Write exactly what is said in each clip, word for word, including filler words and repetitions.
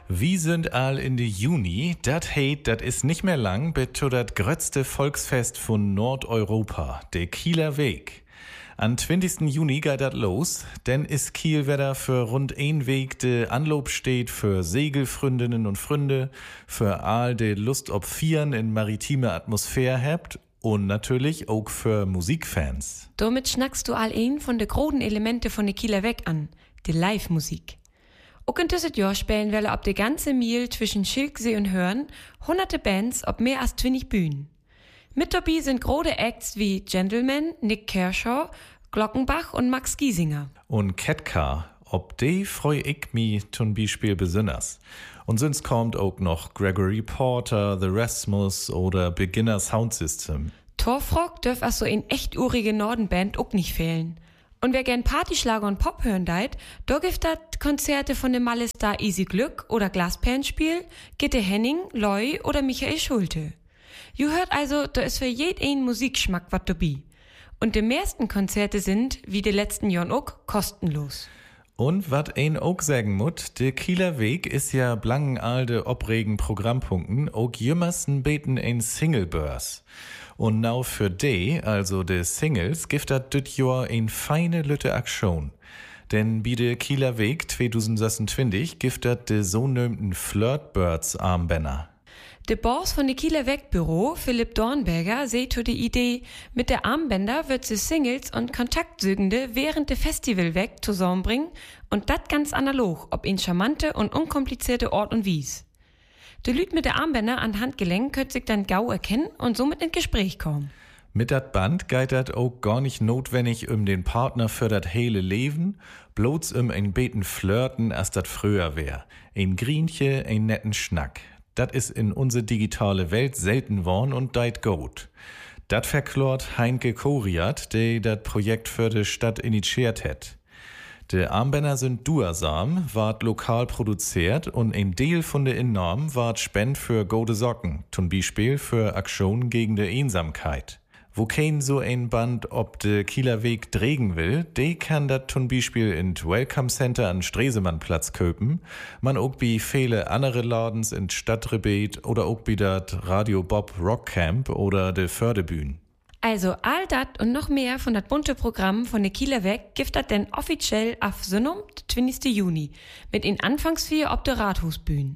Wir sind all in de Juni, dat heit, dat is nicht mehr lang, bis zu dat grötzte Volksfest von Nordeuropa, de Kieler Weg. Am zwanzigsten Juni geht dat los, denn is Kiel wieder für rund ein Weg de Anlob steht für Segelfründinnen und Fründe, für all de Lust ob Vieren in maritime Atmosphäre habt und natürlich auch für Musikfans. Damit schnackst du all ein von de großen Elemente von de Kieler Weg an, de Live-Musik. Auch in diesem Jahr spielen wir ab de ganze Miel zwischen Schilksee und Hörn hunderte Bands ob mehr als zwanzig Bühnen. Mit dabei sind große Acts wie Gentleman, Nick Kershaw, Glockenbach und Max Giesinger. Und Ketka, ob de freu ich mi zum Beispiel besonders. Und sonst kommt auch noch Gregory Porter, The Rasmus oder Beginner Sound System. Torfrock dürf also in echt urige Nordenband auch nicht fehlen. Und wer gern Partyschlager und Pop hören deit, da gibt dat Konzerte von dem Malestar Easy Glück oder Glasperlenspiel, Gitte Henning, Loy oder Michael Schulte. Ju hört also, da ist für jeden Musikgeschmack wat dabei. Und die meisten Konzerte sind, wie die letzten Jahren auch, kostenlos. Und wat ein auch sagen mut, de Kieler Weg ist ja blanken alte opregen Programmpunkten auch jümmersten beten ein Singlebörs. Und now für de, also de Singles, gibt dat dit Jahr ein feine Lütte Aktion. Denn bi de Kieler Weg zwanzig sechsundzwanzig gibt dat de so nömten Flirtbirds Armbänder. Der Boss von der Kieler Wegbüro, Philipp Dornberger, seht zu die Idee, mit der Armbänder wird sie Singles und Kontaktsügende während der Festival weg zusammenbringen und dat ganz analog, ob in charmante und unkomplizierte Ort und Wies. Die Lüd mit der Armbänder an Handgelenk könnt sich dann gau erkennen und somit ins Gespräch kommen. Mit dat Band geht dat auch gar nicht notwendig um den Partner für dat hele Leben, bloß um ein beten Flirten, als dat früher wär. Ein Grienche, ein netten Schnack. Dat is in unsere digitale Welt selten worn und deit gut. Dat verklort Heinke Koriat, der dat Projekt für de Stadt initiiert het. De Armbänder sind duersam, ward lokal produziert und ein Deel von de Innorm ward Spend für gute Socken, zum Beispiel für Aktionen gegen de Einsamkeit. Wo kein so ein Band ob de Kieler Weg dregen will, de kann dat zum Beispiel in Welcome Center an Stresemannplatz köpen, man auch bi viele andere Ladens in Stadtrebet oder auch bi dat Radio Bob Rockcamp oder de Fördebühn. Also all dat und noch mehr von dat bunte Programm von de Kieler Weg gibt dat denn offiziell auf Sonnum, zwanzigsten Juni, mit in Anfangsvier ob de Rathusbühn.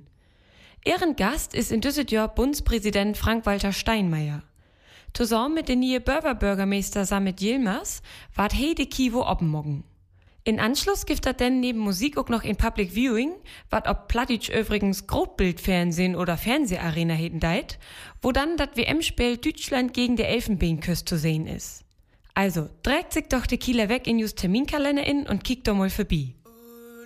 Ehrengast ist in diesem Jahr Bundespräsident Frank-Walter Steinmeier. Zusammen mit dem neuen Bürgerbürgermeister Samit Yilmaz ward he de Kivo oppenmoggen. In Anschluss gibt dat denn neben Musik auch noch in Public Viewing, wat ob Plattdeutsch übrigens Grobbildfernsehen oder Fernseharena heten deit, wo dann dat W M-Spiel Deutschland gegen die Elfenbeinküste zu sehen ist. Also, trägt sich doch de Kieler Weg in just Terminkalender in und kickt doch mal vorbei.